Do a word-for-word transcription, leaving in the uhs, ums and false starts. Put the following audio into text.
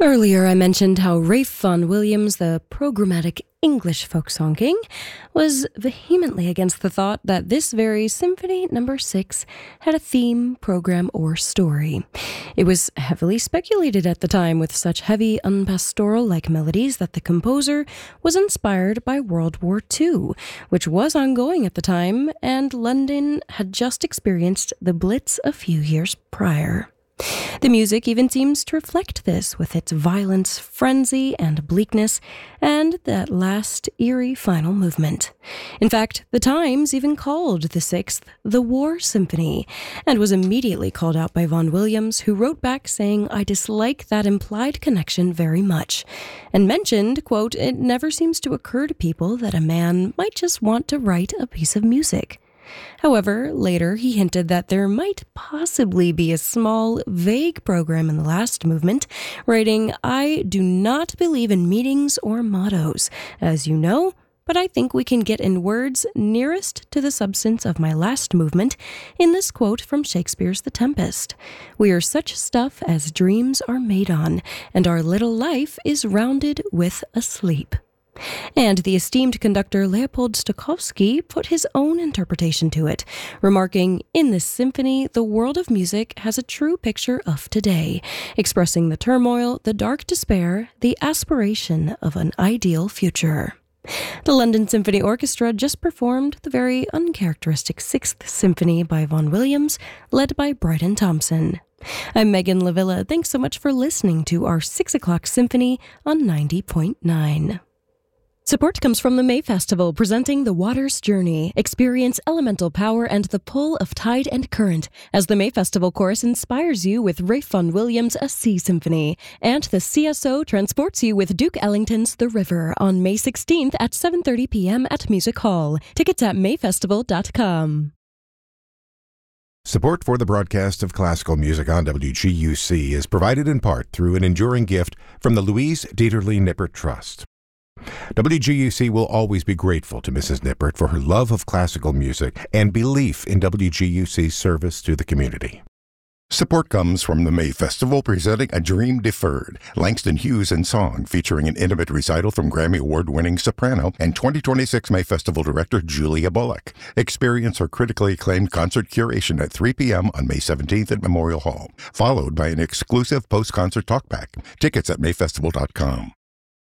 Earlier, I mentioned how Ralph Vaughan Williams, the programmatic English folk song king, was vehemently against the thought that this very Symphony Number Six had a theme, program, or story. It was heavily speculated at the time, with such heavy, unpastoral-like melodies, that the composer was inspired by World War Two, which was ongoing at the time, and London had just experienced the Blitz a few years prior. The music even seems to reflect this, with its violence, frenzy, and bleakness, and that last eerie final movement. In fact, the Times even called the Sixth the War Symphony, and was immediately called out by Vaughan Williams, who wrote back saying, "I dislike that implied connection very much," and mentioned, quote, "It never seems to occur to people that a man might just want to write a piece of music." However, later he hinted that there might possibly be a small, vague program in the last movement, writing, "I do not believe in meetings or mottos, as you know, but I think we can get in words nearest to the substance of my last movement in this quote from Shakespeare's The Tempest. We are such stuff as dreams are made on, and our little life is rounded with a sleep." And the esteemed conductor Leopold Stokowski put his own interpretation to it, remarking, "In this symphony, the world of music has a true picture of today, expressing the turmoil, the dark despair, the aspiration of an ideal future." The London Symphony Orchestra just performed the very uncharacteristic Sixth Symphony by Vaughan Williams, led by Bryden Thompson. I'm Megan Lavilla. Thanks so much for listening to our six o'clock Symphony on ninety point nine. Support comes from the May Festival, presenting The Water's Journey. Experience elemental power and the pull of tide and current as the May Festival Chorus inspires you with Ralph Vaughan Williams' A Sea Symphony, and the C S O transports you with Duke Ellington's The River on May sixteenth at seven thirty p.m. at Music Hall. Tickets at may festival dot com. Support for the broadcast of classical music on W G U C is provided in part through an enduring gift from the Louise Dieterle Nippert Trust. W G U C will always be grateful to Missus Nippert for her love of classical music and belief in W G U C's service to the community. Support comes from the May Festival, presenting A Dream Deferred, Langston Hughes in song, featuring an intimate recital from Grammy Award-winning soprano and twenty twenty-six May Festival director Julia Bullock. Experience her critically acclaimed concert curation at three p.m. on May seventeenth at Memorial Hall, followed by an exclusive post-concert talkback. Tickets at may festival dot com.